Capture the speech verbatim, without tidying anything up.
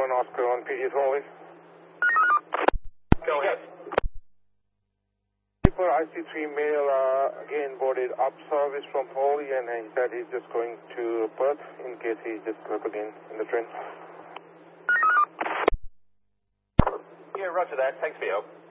one Oscar on P G Hawley. Go ahead. For I C three male, uh, again boarded up service from Hawley, and he said he's just going to Perth in case he just slip again in the train. Yeah, roger that. Thanks for your help.